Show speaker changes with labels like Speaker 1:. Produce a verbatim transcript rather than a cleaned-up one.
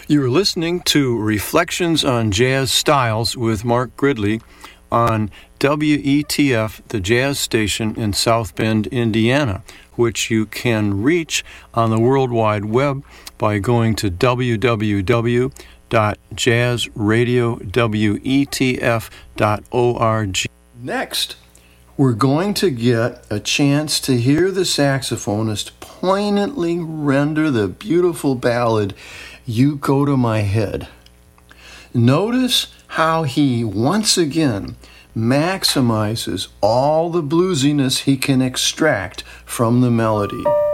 Speaker 1: You're listening to Reflections on Jazz Styles with Mark Gridley on W E T F, the jazz station in South Bend, Indiana, which you can reach on the World Wide Web by going to w w w dot jazz radio wetf dot org. Next, we're going to get a chance to hear the saxophonist poignantly render the beautiful ballad "You Go to My Head." Notice how he once again maximizes all the bluesiness he can extract from the melody.